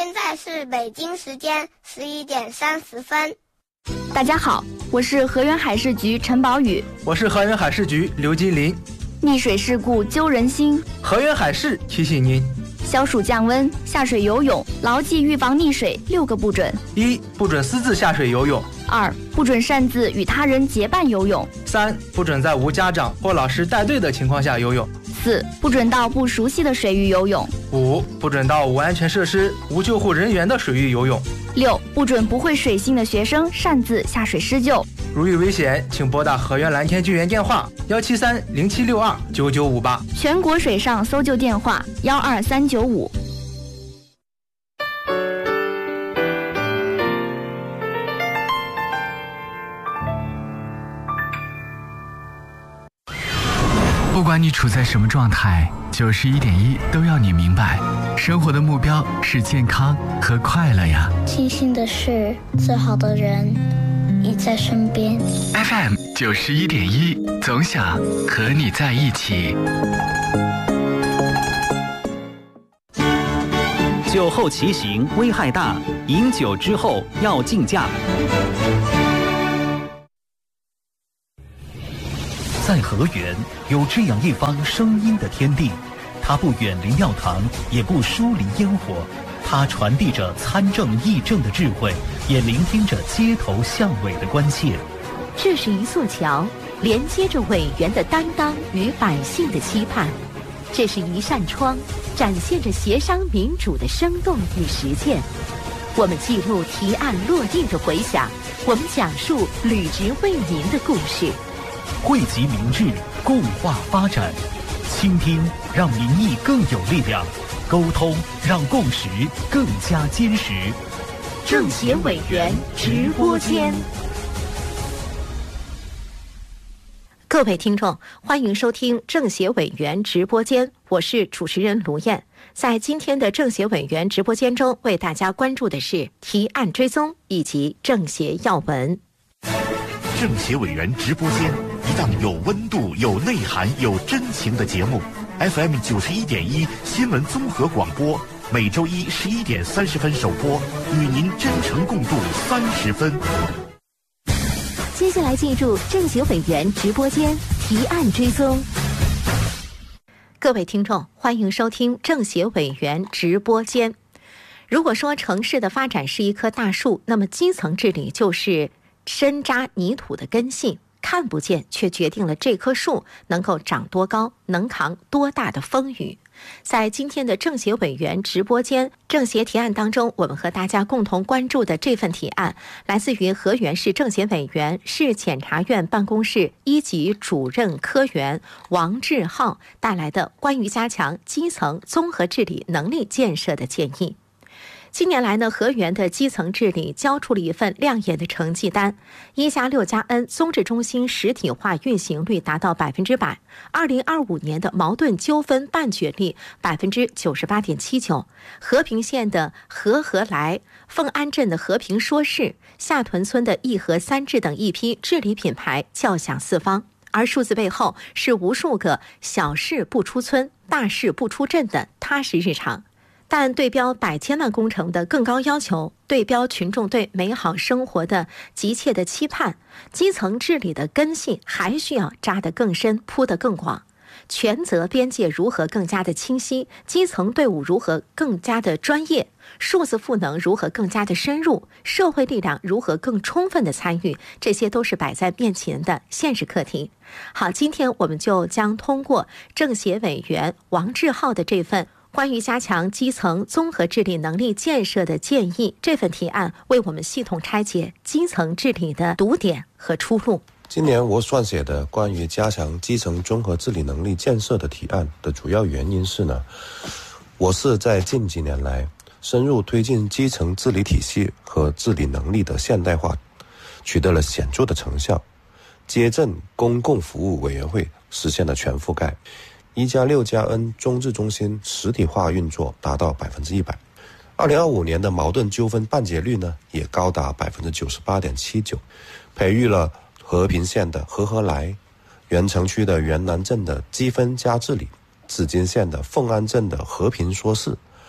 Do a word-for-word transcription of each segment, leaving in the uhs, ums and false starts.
现在是北京时间十一点三十分。 大家好，我是河源海事局陈宝宇。 我是河源海事局刘金林。 溺水事故揪人心， 河源海事提醒您： 消暑降温，下水游泳，牢记预防溺水六个不准： 一、不准私自下水游泳； 二、不准擅自与他人结伴游泳； 三、不准在无家长或老师带队的情况下游泳； 四、不准到不熟悉的水域游泳； 五、不准到无安全设施、无救护人员的水域游泳； 六、不准不会水性的学生擅自下水施救。 如遇危险，请拨打河源蓝天救援电话幺七三零七六二九九五八， 全国水上搜救电话幺二三九五。 不管你处在什么状态，九十一点一都要你明白，生活的目标是健康和快乐呀。 庆幸的是，最好的人你在身边。 F M 九十一点一，总想和你在一起。 酒后骑行危害大，饮酒之后要禁驾。 在河源有这样一方声音的天地，它不远离庙堂，也不疏离烟火，它传递着参政议政的智慧，也聆听着街头巷尾的关切。 这是一座桥，连接着委员的担当与百姓的期盼；这是一扇窗，展现着协商民主的生动与实践。我们记录提案落地的回响，我们讲述履职为民的故事。 惠及民智，共话发展，倾听让民意更有力量，沟通让共识更加坚实。 政协委员直播间，各位听众，欢迎收听政协委员直播间，我是主持人卢燕。在今天的政协委员直播间中，为大家关注的是提案追踪以及政协要闻。 政协委员直播间，一档有温度、有内涵、有真情的节目。F M 九十一点一新闻综合广播，每周一十一点三十分首播，与您真诚共度三十分。 接下来进入政协委员直播间提案追踪。各位听众，欢迎收听政协委员直播间。如果说城市的发展是一棵大树，那么基层治理就是深扎泥土的根系，看不见却决定了这棵树能够长多高，能扛多大的风雨。在今天的政协委员直播间政协提案当中，我们和大家共同关注的这份提案来自于河源市政协委员、市检察院办公室一级主任科员王志浩带来的关于加强基层综合治理能力建设的建议。近年来呢，河源的基层治理交出了一份亮眼的成绩单，一加六加 N 综治中心实体化运行率达到百分之百，二零二五年的矛盾纠纷办决率百分之九十八点七九，和平县的和和来、凤安镇的和平说事、下屯村的义和三治等一批治理品牌叫响四方。而数字背后是无数个小事不出村、大事不出镇的踏实日常。但对标百千万工程的更高要求，对标群众对美好生活的急切的期盼，基层治理的根系还需要扎得更深、铺得更广。权责边界如何更加的清晰，基层队伍如何更加的专业，数字赋能如何更加的深入，社会力量如何更充分的参与，这些都是摆在面前的现实课题。好，今天我们就将通过政协委员王志浩的这份关于加强基层综合治理能力建设的建议，这份提案为我们系统拆解基层治理的堵点和出路。 今年我撰写的关于加强基层综合治理能力建设的提案的主要原因是呢，我是在近几年来深入推进基层治理体系和治理能力的现代化，取得了显著的成效。街镇公共服务委员会实现了全覆盖，一加六加 N 综治中心实体化运作达到百分之一百。二零二五年的矛盾纠纷办结率呢，也高达百分之九十八点七九，培育了和平县的和和来、原城区的原南镇的积分加治理、紫金县的凤安镇的和平说事，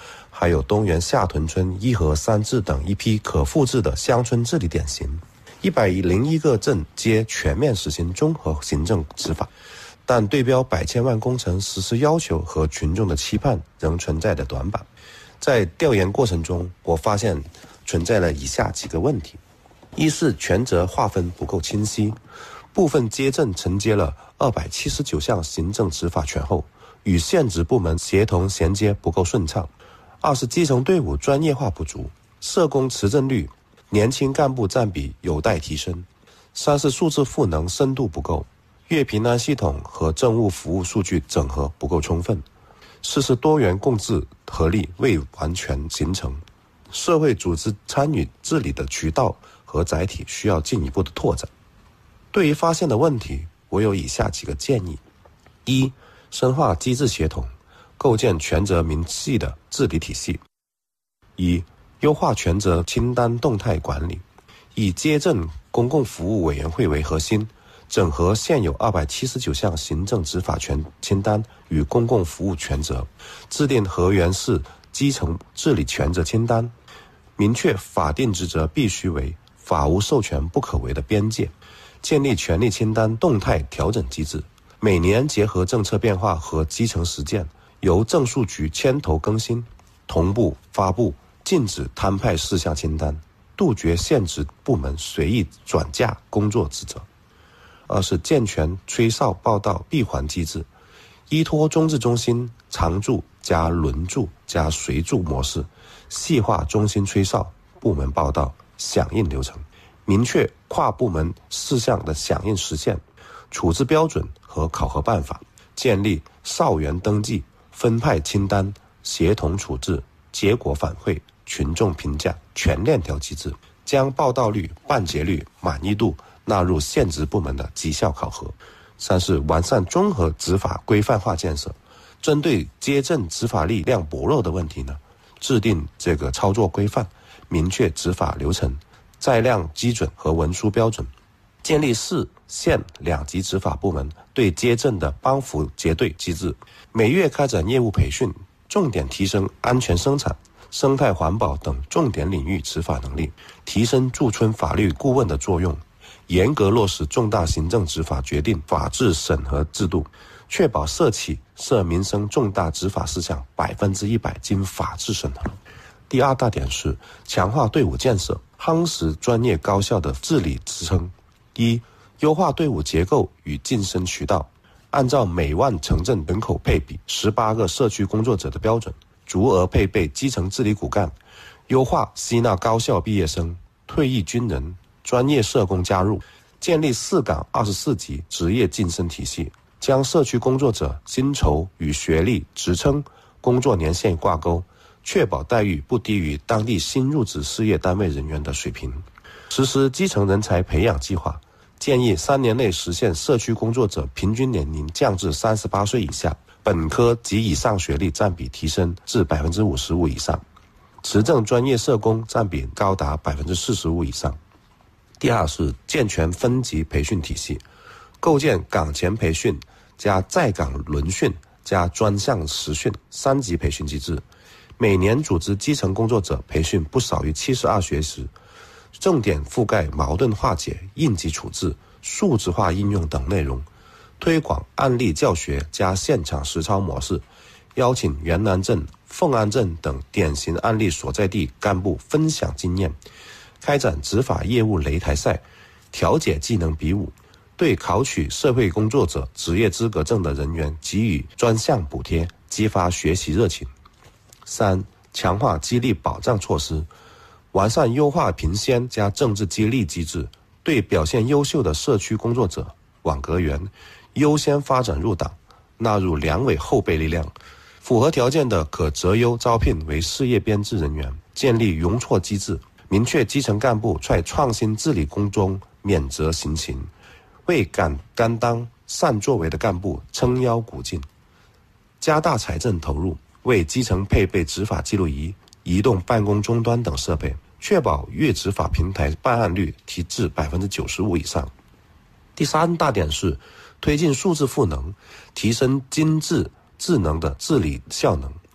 还有东源下屯村一和三治等一批可复制的乡村治理典型。一百零一个镇皆全面实行综合行政执法，但对标百千万工程实施要求和群众的期盼仍存在的短板。在调研过程中，我发现存在了以下几个问题：一是权责划分不够清晰，部分街镇承接了二百七十九项行政执法权后，与现职部门协同衔接不够顺畅；二是基层队伍专业化不足，社工持证率、年轻干部占比有待提升；三是数字赋能深度不够，粤平安系统和政务服务数据整合不够充分；四是多元共治合力未完全形成，社会组织参与治理的渠道和载体需要进一步的拓展。对于发现的问题，我有以下几个建议：一、深化机制协同，构建权责明细的治理体系；一、优化权责清单动态管理，以街镇公共服务委员会为核心，整合现有二百七十九项行政执法权清单与公共服务权责，制定河源市基层治理权责清单，明确法定职责必须为法无授权不可为的边界，建立权力清单动态调整机制，每年结合政策变化和基层实践，由政数局牵头更新，同步发布禁止摊派事项清单，杜绝现职部门随意转嫁工作职责。二是健全吹哨报道闭环机制，依托中治中心常驻加轮驻加随驻模式，细化中心吹哨、部门报道、响应流程，明确跨部门事项的响应实现、处置标准和考核办法，建立哨员登记、分派清单、协同处置、结果反馈、群众评价全链条机制，将报道率、办结率、满意度纳入现职部门的绩效考核。三是完善综合执法规范化建设，针对街镇执法力量薄弱的问题呢，制定这个操作规范，明确执法流程、载量基准和文书标准，建立市县两级执法部门对街镇的帮扶结对机制，每月开展业务培训，重点提升安全生产、生态环保等重点领域执法能力，提升驻村法律顾问的作用，严格落实重大行政执法决定法治审核制度，确保社企涉民生重大执法事项百分之一百经法治审核。第二大点是强化队伍建设，夯实专业高效的治理支撑。一、优化队伍结构与晋升渠道，按照每万城镇人口配比十八个社区工作者的标准，足额配备基层治理骨干，优化吸纳高校毕业生、退役军人、专业社工加入，建立四岗二十四级职业晋升体系，将社区工作者薪酬与学历、职称、工作年限挂钩，确保待遇不低于当地新入职事业单位人员的水平。实施基层人才培养计划，建议三年内实现社区工作者平均年龄降至三十八岁以下，本科及以上学历占比提升至百分之五十五以上，持证专业社工占比高达百分之四十五以上。第二是健全分级培训体系，构建岗前培训加在岗轮训加专项实训三级培训机制，每年组织基层工作者培训不少于七十二学时，重点覆盖矛盾化解、应急处置、数字化应用等内容，推广案例教学加现场实操模式，邀请元南镇、凤安镇等典型案例所在地干部分享经验，开展执法业务擂台赛，调解技能比武，对考取社会工作者职业资格证的人员给予专项补贴，激发学习热情。三、强化激励保障措施，完善优化评先加政治激励机制，对表现优秀的社区工作者、网格员优先发展入党，纳入两委后备力量，符合条件的可择优招聘为事业编制人员，建立容错机制，明确基层干部在创新治理工中免责行情，为敢担当善作为的干部撑腰鼓劲，加大财政投入，为基层配备执法记录仪、移动办公终端等设备，确保粤执法平台办案率提至百分之九十五以上。第三大点是推进数字赋能，提升精致智能的治理效能，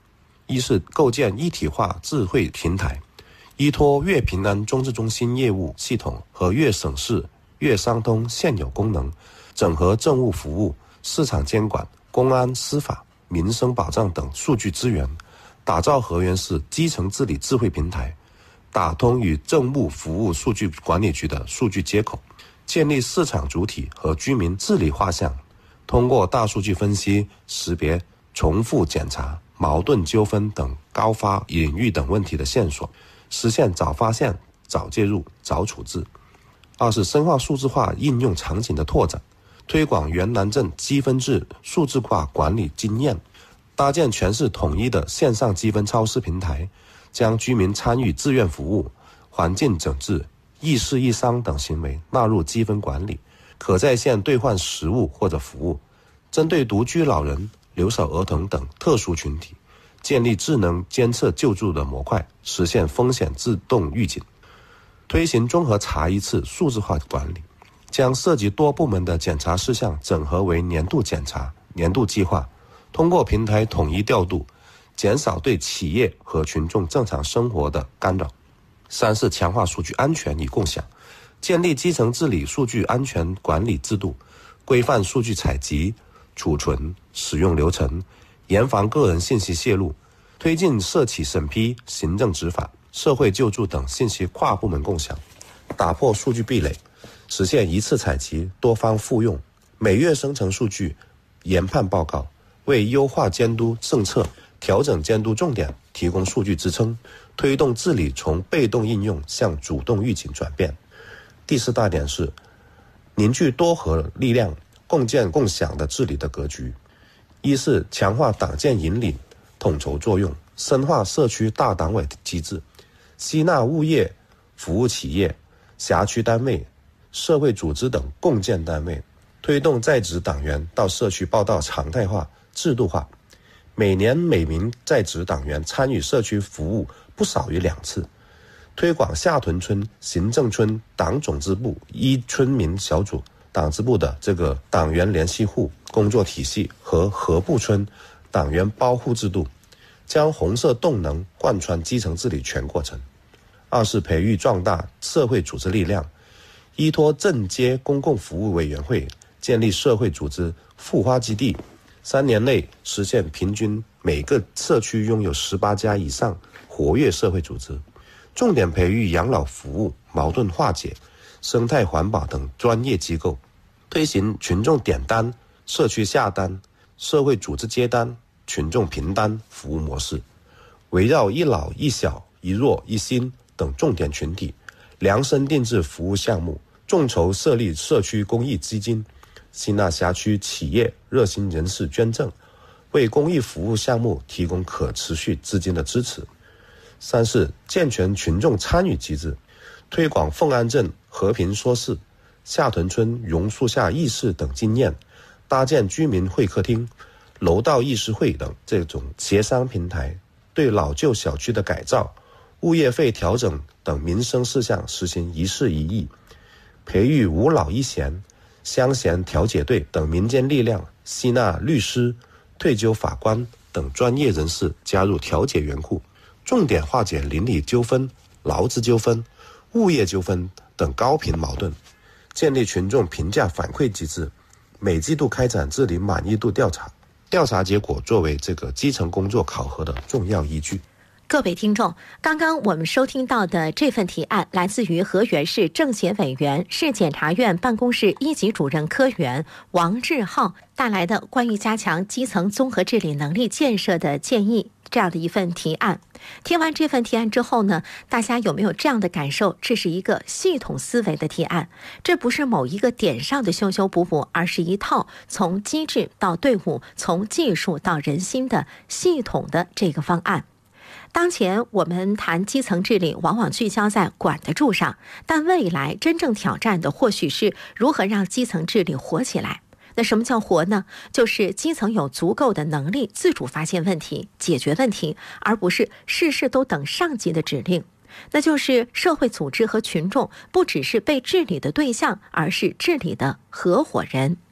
一是构建一体化智慧平台，依托粤平安中治中心业务系统和粤省市、粤商通现有功能，整合政务服务、市场监管、公安、司法、民生保障等数据资源，打造河源市基层治理智慧平台，打通与政务服务数据管理局的数据接口，建立市场主体和居民治理画像，通过大数据分析识别重复检查、矛盾纠纷等高发领域等问题的线索，实现早发现、早介入、早处置。二是深化数字化应用场景的拓展，推广原南镇积分制数字化管理经验，搭建全市统一的线上积分超市平台，将居民参与志愿服务、环境整治、易事易商等行为纳入积分管理，可在线兑换实物或者服务。针对独居老人、留守儿童等特殊群体，建立智能监测救助的模块，实现风险自动预警。推行综合查一次数字化管理，将涉及多部门的检查事项整合为年度检查、年度计划，通过平台统一调度，减少对企业和群众正常生活的干扰。三是强化数据安全与共享，建立基层治理数据安全管理制度，规范数据采集、储存、使用流程，严防个人信息泄露，推进社企审批、行政执法、社会救助等信息跨部门共享，打破数据壁垒，实现一次采集、多方复用，每月生成数据研判报告，为优化监督政策、调整监督重点提供数据支撑，推动治理从被动应用向主动预警转变。第四大点是凝聚多核力量，共建共享的治理的格局。一是强化党建引领统筹作用，深化社区大党委机制，吸纳物业、服务企业、辖区单位、社会组织等共建单位，推动在职党员到社区报到常态化、制度化，每年每名在职党员参与社区服务不少于两次，推广下屯村行政村党总支部一村民小组党支部的这个党员联系户工作体系和合部村党员包户制度，将红色动能贯穿基层治理全过程。二是培育壮大社会组织力量，依托镇街公共服务委员会，建立社会组织孵化基地，三年内实现平均每个社区拥有十八家以上活跃社会组织，重点培育养老服务、矛盾化解、生态环保等专业机构，推行群众点单、社区下单、社会组织接单、群众凭单服务模式，围绕一老一小、一弱一新等重点群体，量身定制服务项目，众筹设立社区公益基金，吸纳辖区企业热心人士捐赠，为公益服务项目提供可持续资金的支持。三是健全群众参与机制，推广凤安镇和平说事、下屯村榕树下议事等经验，搭建居民会客厅、楼道议事会等这种协商平台，对老旧小区的改造、物业费调整等民生事项实行一事一议，培育五老一贤、乡贤调解队等民间力量，吸纳律师、退休法官等专业人士加入调解员库，重点化解邻里纠纷、劳资纠纷、物业纠纷等高频矛盾，建立群众评价反馈机制，每季度开展治理满意度调查，调查结果作为这个基层工作考核的重要依据。 各位听众，刚刚我们收听到的这份提案来自于河源市政协委员、市检察院办公室一级主任科员王志浩带来的关于加强基层综合治理能力建设的建议，这样的一份提案。听完这份提案之后呢，大家有没有这样的感受？这是一个系统思维的提案，这不是某一个点上的修修补补，而是一套从机制到队伍、从技术到人心的系统的这个方案。当前我们谈基层治理往往聚焦在管得住上，但未来真正挑战的或许是如何让基层治理活起来。那什么叫活呢？就是基层有足够的能力自主发现问题、解决问题，而不是事事都等上级的指令。那就是社会组织和群众不只是被治理的对象，而是治理的合伙人。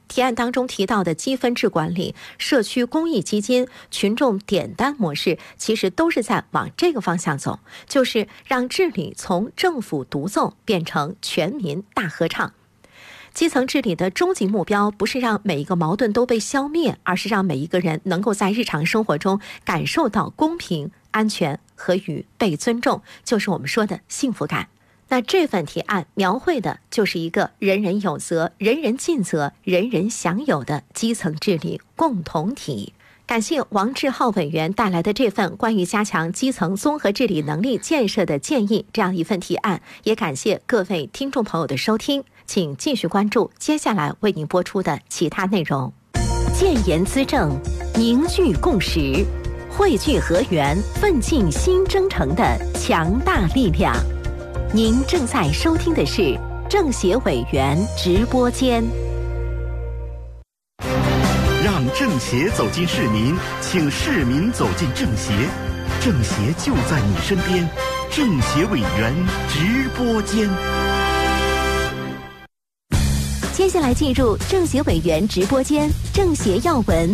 提案当中提到的积分制管理、社区公益基金、群众点单模式，其实都是在往这个方向走，就是让治理从政府独奏变成全民大合唱。基层治理的终极目标不是让每一个矛盾都被消灭，而是让每一个人能够在日常生活中感受到公平、安全和与被尊重，就是我们说的幸福感。那这份提案描绘的就是一个人人有责、人人尽责、人人享有的基层治理共同体。感谢王志浩委员带来的这份关于加强基层综合治理能力建设的建议这样一份提案，也感谢各位听众朋友的收听，请继续关注接下来为您播出的其他内容。建言资政，凝聚共识，汇聚河源，奋进新征程的强大力量。您正在收听的是政协委员直播间。 让政协走进市民，请市民走进政协，政协就在你身边。政协委员直播间。 接下来进入政协委员直播间，政协要闻。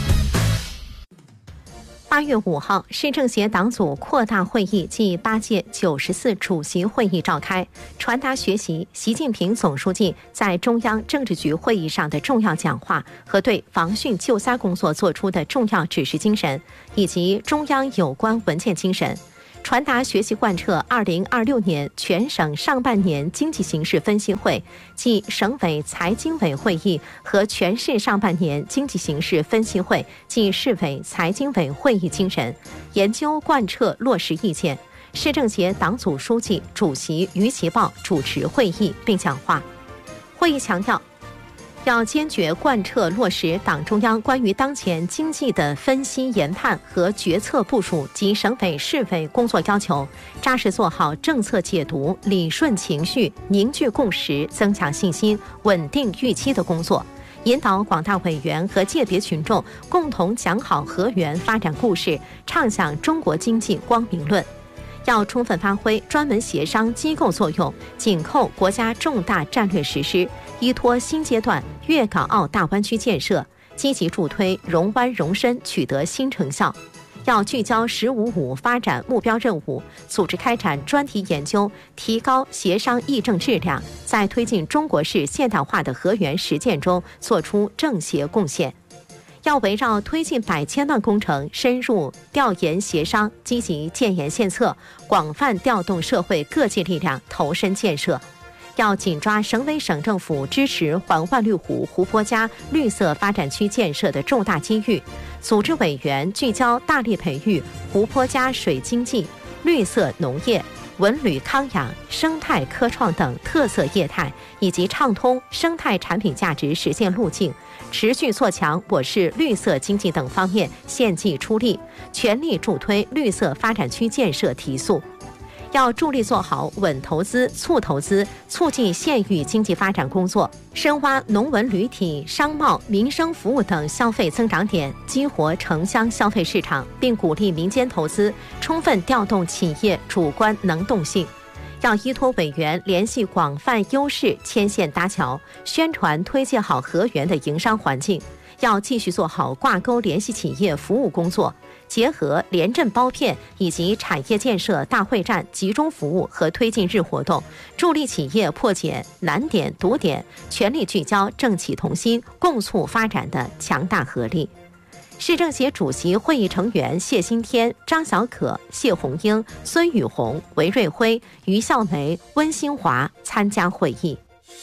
八月五号，市政协党组扩大会议暨八届九十四主席会议召开，传达学习习近平总书记在中央政治局会议上的重要讲话和对防汛救灾工作作出的重要指示精神，以及中央有关文件精神。传达学习贯彻二零二六年全省上半年经济形势分析会暨省委财经委会议和全市上半年经济形势分析会暨市委财经委会议精神，研究贯彻落实意见。市政协党组书记、主席于其豹主持会议并讲话。会议强调，要坚决贯彻落实党中央关于当前经济的分析研判和决策部署及省委市委工作要求，扎实做好政策解读、理顺情绪、凝聚共识、增强信心、稳定预期的工作，引导广大委员和界别群众共同讲好河源发展故事，畅想中国经济光明论。要充分发挥专门协商机构作用，紧扣国家重大战略实施，依托新阶段粤港澳大湾区建设，积极助推融湾融深取得新成效。要聚焦“十五五”发展目标任务，组织开展专题研究，提高协商议政质量，在推进中国式现代化的河源实践中作出政协贡献。要围绕推进百千万工程深入调研协商，积极建言献策，广泛调动社会各界力量投身建设。要紧抓省委省政府支持环万绿湖湖泊加绿色发展区建设的重大机遇，组织委员聚焦大力培育湖泊加水经济、绿色农业、文旅康养、生态科创等特色业态，以及畅通生态产品价值实现路径，持续做强我市绿色经济等方面献计出力，全力助推绿色发展区建设提速。要助力做好稳投资、促投资，促进县域经济发展工作，深挖农文旅体、商贸、民生服务等消费增长点，激活城乡消费市场，并鼓励民间投资，充分调动企业主观能动性。要依托委员联系广泛优势，牵线搭桥，宣传推介好河源的营商环境。要继续做好挂钩联系企业服务工作，结合联镇包片以及产业建设大会战集中服务和推进日活动，助力企业破解难点堵点，全力聚焦政企同心、共促发展的强大合力。市政协主席会议成员谢新天、张小可、谢红英、孙宇红、韦瑞辉、于孝梅、温新华参加会议。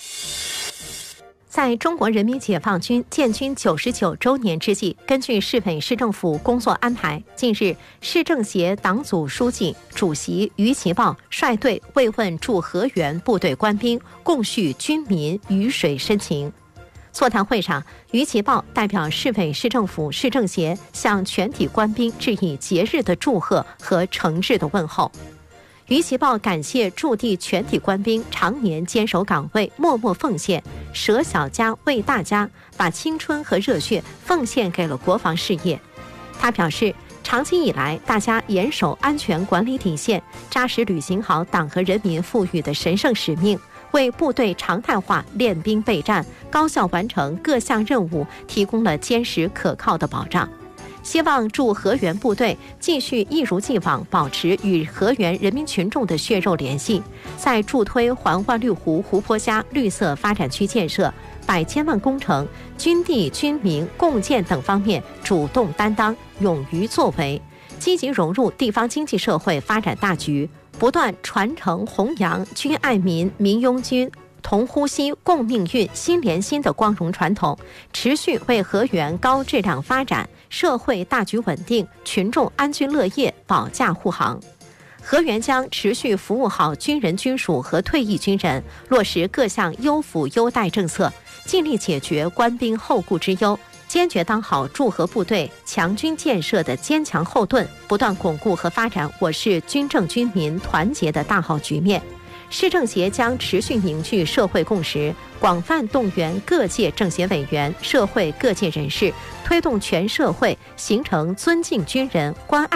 在中国人民解放军建军九十九周年之际，根据市委市政府工作安排，近日市政协党组书记、主席于其豹率队慰问驻河源部队官兵，共叙军民鱼水深情。座谈会上，于其豹代表市委市政府市政协向全体官兵致以节日的祝贺和诚挚的问候。于其豹感谢驻地全体官兵常年坚守岗位，默默奉献，舍小家为大家，把青春和热血奉献给了国防事业。他表示，长期以来，大家严守安全管理底线，扎实履行好党和人民赋予的神圣使命， 为部队常态化练兵备战、高效完成各项任务提供了坚实可靠的保障。希望驻河源部队继续一如既往保持与河源人民群众的血肉联系，在助推环万绿湖湖泊虾绿色发展区建设、百千万工程、军地军民共建等方面主动担当、勇于作为，积极融入地方经济社会发展大局，不断传承弘扬军爱民、民拥军、同呼吸共命运、心连心的光荣传统，持续为河源高质量发展、社会大局稳定、群众安居乐业保驾护航。河源将持续服务好军人军属和退役军人，落实各项优抚优待政策，尽力解决官兵后顾之忧，坚决当好驻河部队强军建设的坚强后盾，不断巩固和发展我市军政军民团结的大好局面。市政协将持续凝聚社会共识，广泛动员各界政协委员、社会各界人士，推动全社会形成尊敬军人、关爱